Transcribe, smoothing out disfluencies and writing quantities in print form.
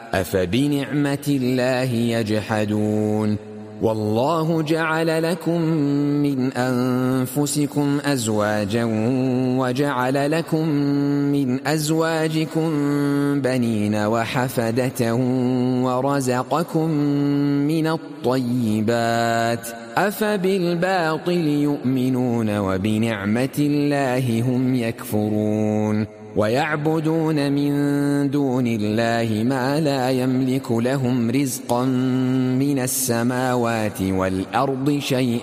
أفبنعمة الله يجحدون والله جعل لكم من أنفسكم أزواجا وجعل لكم من أزواجكم بنين وحفدة ورزقكم من الطيبات أفبالباطل يؤمنون وبنعمة الله هم يكفرون ويعبدون من دون الله ما لا يملك لهم رزقا من السماوات والأرض شيئا